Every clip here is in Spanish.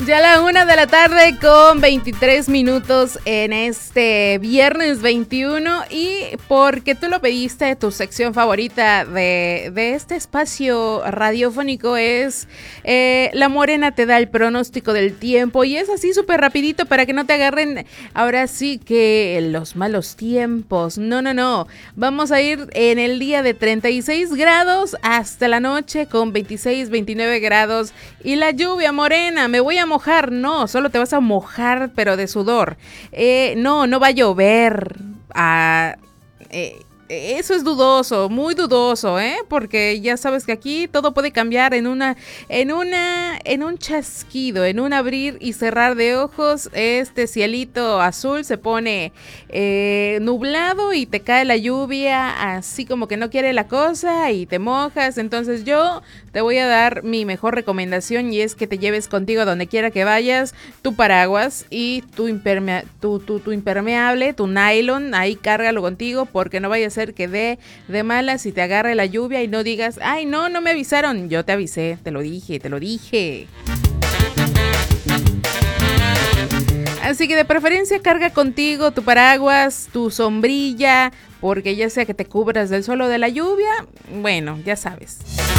Ya la 1 de la tarde con 23 minutos en este viernes 21 y porque tú lo pediste, tu sección favorita de este espacio radiofónico es La Morena te da el pronóstico del tiempo y es así súper rapidito para que no te agarren ahora sí que los malos tiempos. No, vamos a ir en el día de 36 grados hasta la noche con 26, 29 grados y la lluvia morena, me voy a mojar, no, solo te vas a mojar, pero de sudor. No va a llover. Eso es dudoso, muy dudoso, porque ya sabes que aquí todo puede cambiar en un chasquido, en un abrir y cerrar de ojos. Este cielito azul se pone nublado y te cae la lluvia, así como que no quiere la cosa y te mojas. Entonces yo te voy a dar mi mejor recomendación y es que te lleves contigo donde quiera que vayas tu paraguas y tu impermeable, tu nylon, ahí cárgalo contigo porque no vaya a ser que dé de malas y te agarre la lluvia y no digas, ay no me avisaron, yo te avisé, te lo dije. Así que de preferencia carga contigo tu paraguas, tu sombrilla, porque ya sea que te cubras del sol o de la lluvia, bueno, ya sabes.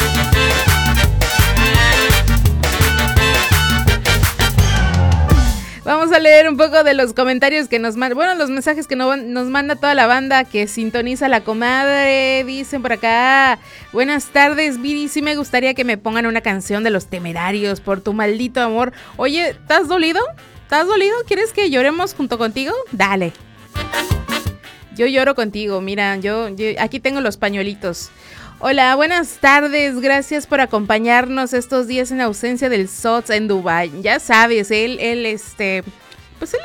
Vamos a leer un poco de los comentarios que nos mandan, bueno, los mensajes que nos manda toda la banda que sintoniza La Comadre. Dicen por acá, buenas tardes, Viri, sí me gustaría que me pongan una canción de Los Temerarios por tu maldito amor. Oye, ¿estás dolido? ¿Quieres que lloremos junto contigo? Dale. Yo lloro contigo, mira, yo aquí tengo los pañuelitos. Hola, buenas tardes, gracias por acompañarnos estos días en ausencia del SOTS en Dubái. Ya sabes, él